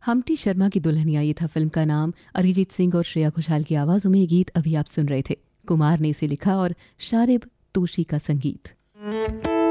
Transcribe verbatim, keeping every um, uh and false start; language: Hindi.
हम्टी शर्मा की दुल्हनिया, ये था फिल्म का नाम। अरिजीत सिंह और श्रेया घोषाल की आवाज़ों में ये गीत अभी आप सुन रहे थे। कुमार ने इसे लिखा और शारिब तोशी का संगीत।